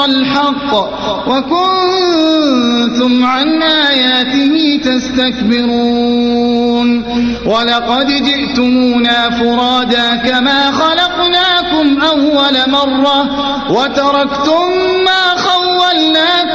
الحق وكنتم عن آياته تستكبرون ولقد جئتمونا فرادا كما خلقناكم أول مرة وتركتم ما خولناكم